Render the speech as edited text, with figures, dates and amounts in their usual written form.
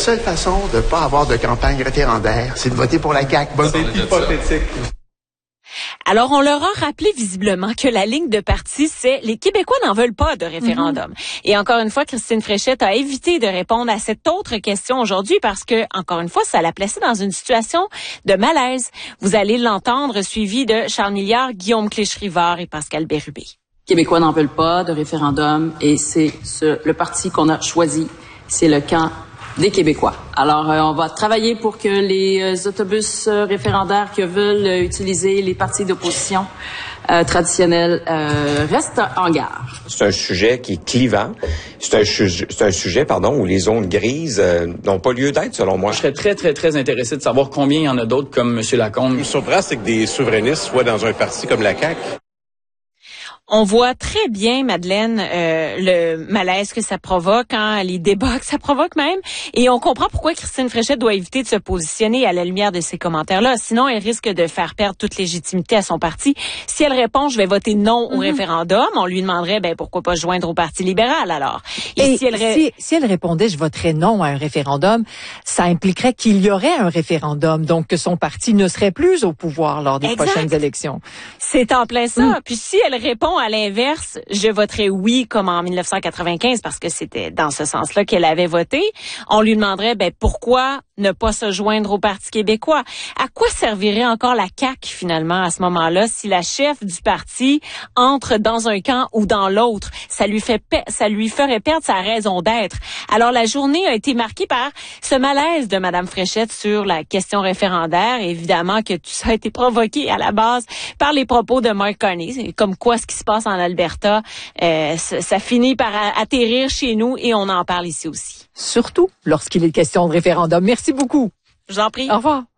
seule façon de ne pas avoir de campagne référendaire, c'est de voter pour la CAQ. C'est hypothétique. Alors, on leur a rappelé visiblement que la ligne de parti, c'est les Québécois n'en veulent pas de référendum. Et encore une fois, Christine Fréchette a évité de répondre à cette autre question aujourd'hui parce que, encore une fois, ça l'a placée dans une situation de malaise. Vous allez l'entendre, suivi de Charles Milliard, Guillaume Clich-Rivard et Pascal Bérubé. Les Québécois n'en veulent pas de référendum et c'est le parti qu'on a choisi, c'est le camp des Québécois. Alors, on va travailler pour que les autobus référendaires qui veulent utiliser les partis d'opposition traditionnels restent en gare. C'est un sujet qui est clivant. C'est un sujet, où les zones grises n'ont pas lieu d'être, selon moi. Je serais très, très, très intéressé de savoir combien il y en a d'autres comme M. Lacombe. Ce qui me surprend, c'est que des souverainistes soient dans un parti comme la CAQ. On voit très bien, Madeleine, le malaise que ça provoque, les débats que ça provoque même. Et on comprend pourquoi Christine Fréchette doit éviter de se positionner à la lumière de ces commentaires-là. Sinon, elle risque de faire perdre toute légitimité à son parti. Si elle répond, je vais voter non au référendum, on lui demanderait, pourquoi pas se joindre au Parti libéral, alors? Et si elle répondait, je voterais non à un référendum, ça impliquerait qu'il y aurait un référendum, donc que son parti ne serait plus au pouvoir lors des prochaines élections. C'est en plein ça. Puis si elle répond à l'inverse, je voterai oui comme en 1995 parce que c'était dans ce sens-là qu'elle avait voté. On lui demanderait pourquoi ne pas se joindre au Parti québécois. À quoi servirait encore la CAQ finalement à ce moment-là si la chef du parti entre dans un camp ou dans l'autre? Ça lui ferait perdre sa raison d'être. Alors la journée a été marquée par ce malaise de Mme Fréchette sur la question référendaire. Et évidemment que tout ça a été provoqué à la base par les propos de Mark Carney. Comme quoi ce qui se passe en Alberta, ça finit par atterrir chez nous et on en parle ici aussi. Surtout lorsqu'il est question de référendum. Merci beaucoup. Je vous en prie. Au revoir.